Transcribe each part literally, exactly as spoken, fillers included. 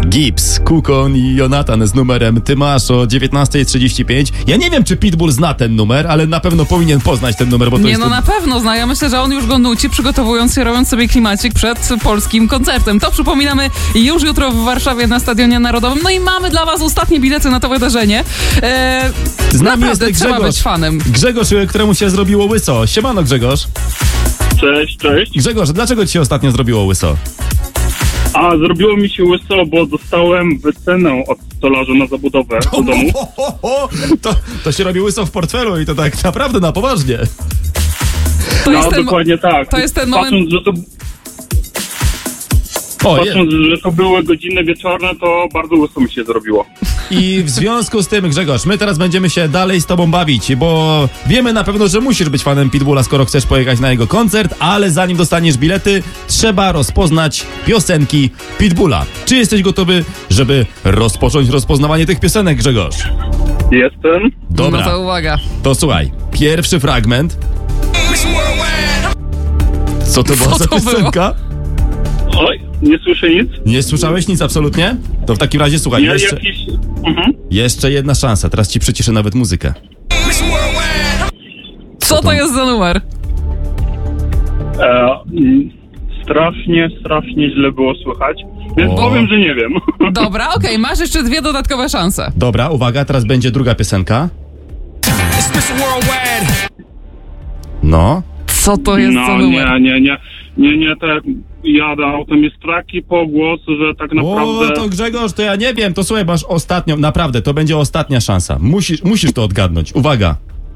Gibbs, Kukon i Jonathan z numerem Ty masz o dziewiętnasta trzydzieści pięć. Ja nie wiem, czy Pitbull zna ten numer, ale na pewno powinien poznać ten numer, bo to Nie, jest... no ten... na pewno zna. Ja myślę, że on już go nuci, przygotowując się, robiąc sobie klimacik przed polskim koncertem. To przypominamy już jutro w Warszawie na Stadionie Narodowym. No i mamy dla was ostatnie bilety na to wydarzenie. Eee, Z nami naprawdę jest trzeba Grzegorz. być fanem. Grzegorz, któremu się zrobiło łyso. Siemano, Grzegorz. Cześć, cześć. Grzegorz, dlaczego ci się ostatnio zrobiło łyso? A, zrobiło mi się łyso, bo dostałem wycenę od stolarza na zabudowę do domu. Ho, ho, ho. To, to się robi łyso w portfelu i to tak naprawdę na poważnie. To No, jest ten, dokładnie tak. to jest ten moment... Patrząc, że to, O, je. patrząc, że to były godziny wieczorne, to bardzo łyso mi się zrobiło. I w związku z tym, Grzegorz, my teraz będziemy się dalej z tobą bawić, bo wiemy na pewno, że musisz być fanem Pitbulla, skoro chcesz pojechać na jego koncert, ale zanim dostaniesz bilety, trzeba rozpoznać piosenki Pitbulla. Czy jesteś gotowy, żeby rozpocząć rozpoznawanie tych piosenek, Grzegorz? Jestem. Dobra, No to uwaga. to słuchaj, pierwszy fragment. Co to była Co za to było? piosenka? Oj, nie słyszę nic. Nie słyszałeś nic absolutnie? To w takim razie słuchaj, Nie, jeszcze, jakiś... Mhm. jeszcze jedna szansa, teraz ci przyciszę nawet muzykę. Co to jest za numer? E, mm, strasznie, strasznie źle było słychać, więc O. powiem, że nie wiem. Dobra, okej, masz jeszcze dwie dodatkowe szanse. Dobra, uwaga, teraz będzie druga piosenka. No. Co to jest za No numer? nie, nie, nie, nie, nie, tak jadę autem, jest taki pogłos, że tak naprawdę... O, to Grzegorz, to ja nie wiem, to słuchaj, masz ostatnią, naprawdę, to będzie ostatnia szansa. Musisz, musisz to odgadnąć, uwaga.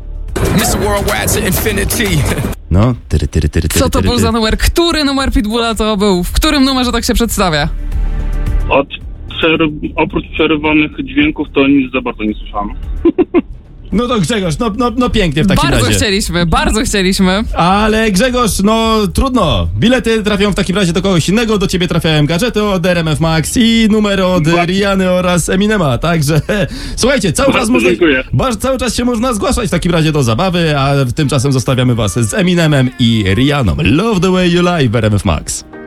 No, tyry, tyry, tyry, tyry, Co to tyry, był tyry. za numer? Który numer Pitbulla to był? W którym numerze tak się przedstawia? Od przery- oprócz przerywanych dźwięków to nic za bardzo nie słyszałem. No to Grzegorz, no, no, no pięknie w takim Bardzo razie. chcieliśmy, bardzo chcieliśmy. Ale Grzegorz, no trudno. Bilety trafią w takim razie do kogoś innego, do ciebie trafiają gadżety od R M F Max i numer od Rihanny oraz Eminema, także słuchajcie, cały Bardzo czas można, dziękuję. baż, cały czas się można zgłaszać w takim razie do zabawy, a tymczasem zostawiamy was z Eminemem i Rihanną. Love the way you lie w R M F Max.